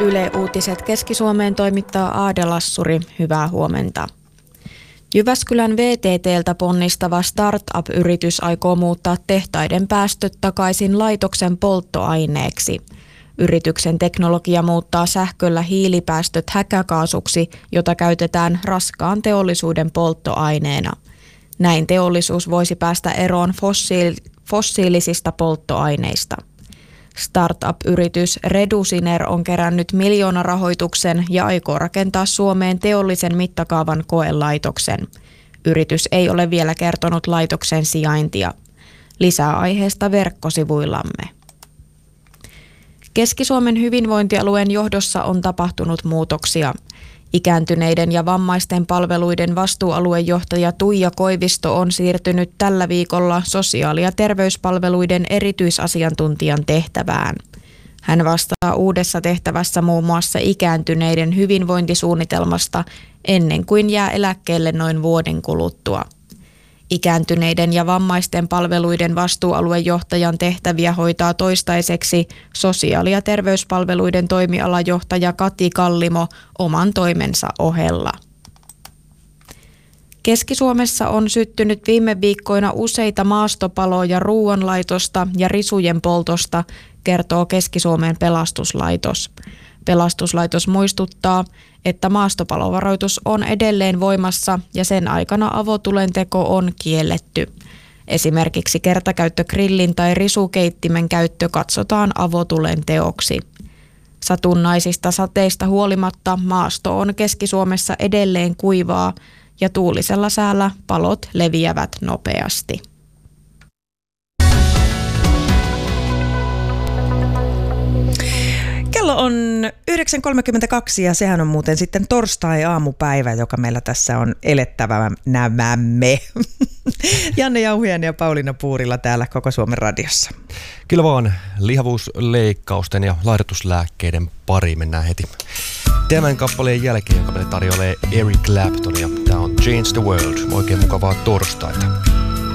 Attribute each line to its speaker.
Speaker 1: Yle Uutiset Keski-Suomeen toimittaa Aade Lassuri. Hyvää huomenta. Jyväskylän VTT:ltä ponnistava startup-yritys aikoo muuttaa tehtaiden päästöt takaisin laitoksen polttoaineeksi. Yrityksen teknologia muuttaa sähköllä hiilipäästöt häkäkaasuksi, jota käytetään raskaan teollisuuden polttoaineena. Näin teollisuus voisi päästä eroon fossiilisista polttoaineista. Startup-yritys Redusiner on kerännyt miljoonarahoituksen ja aikoo rakentaa Suomeen teollisen mittakaavan koelaitoksen. Yritys ei ole vielä kertonut laitoksen sijaintia. Lisää aiheesta verkkosivuillamme. Keski-Suomen hyvinvointialueen johdossa on tapahtunut muutoksia. Ikääntyneiden ja vammaisten palveluiden vastuualuejohtaja Tuija Koivisto on siirtynyt tällä viikolla sosiaali- ja terveyspalveluiden erityisasiantuntijan tehtävään. Hän vastaa uudessa tehtävässä muun muassa ikääntyneiden hyvinvointisuunnitelmasta ennen kuin jää eläkkeelle noin vuoden kuluttua. Ikääntyneiden ja vammaisten palveluiden vastuualuejohtajan tehtäviä hoitaa toistaiseksi sosiaali- ja terveyspalveluiden toimialajohtaja Kati Kallimo oman toimensa ohella. Keski-Suomessa on syttynyt viime viikkoina useita maastopaloja ruoanlaitosta ja risujen poltosta, kertoo Keski-Suomen pelastuslaitos. Pelastuslaitos muistuttaa, että maastopalovaroitus on edelleen voimassa ja sen aikana avotulenteko on kielletty. Esimerkiksi kertakäyttögrillin tai risukeittimen käyttö katsotaan avotulen teoksi. Satunnaisista sateista huolimatta maasto on Keski-Suomessa edelleen kuivaa ja tuulisella säällä palot leviävät nopeasti.
Speaker 2: Kello on 9.32 ja sehän on muuten sitten torstai-aamupäivä, joka meillä tässä on elettävämme. Janne Jauhiainen ja Pauliina Puurila täällä Koko Suomen radiossa.
Speaker 3: Kyllä vaan, lihavuusleikkausten ja laihdutuslääkkeiden pariin mennään heti. Tämän kappaleen jälkeen, joka meille tarjoilee Eric Clapton ja tämä on Change the World. Oikein mukavaa torstaita.